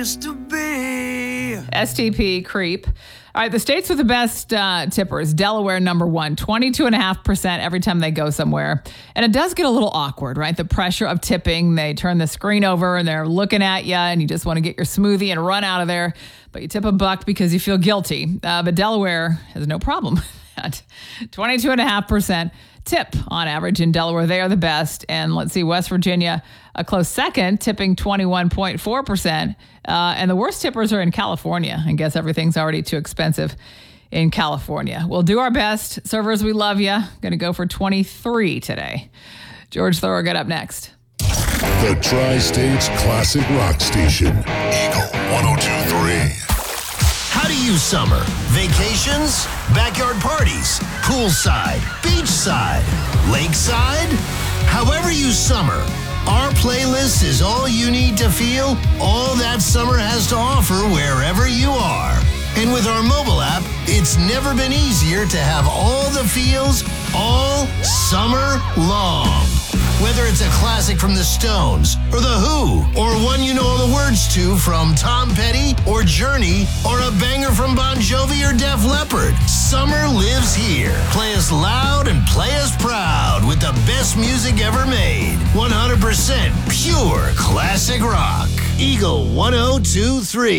To be. STP creep. All right, the states with the best tippers. Delaware, number one, 22.5% every time they go somewhere. And it does get a little awkward, right? The pressure of tipping. They turn the screen over and they're looking at you and you just want to get your smoothie and run out of there. But you tip $1 because you feel guilty. But Delaware has no problem with that. 22.5% tip on average in Delaware. They are the best. And let's see, West Virginia, a close second, tipping 21.4%. And the worst tippers are in California. I guess everything's already too expensive in California. We'll do our best. Servers, we love you. Going to go for 23 today. George Thorogood up next. The Tri-States Classic Rock Station. Eagle 102.3. How do you summer? Vacations? Backyard parties? Poolside? Beachside? Lakeside? However you summer, our playlist is all you need to feel all that summer has to offer wherever you are. And with our mobile app, it's never been easier to have all the feels all summer long. Whether it's a classic from the Stones or The Who, or one you know all the words to from Tom Petty or Journey, or a banger from Bon Jovi or Def Leppard, summer lives here. Play us loud and play us proud with the best music ever made. 100% pure classic rock. Eagle 102.3.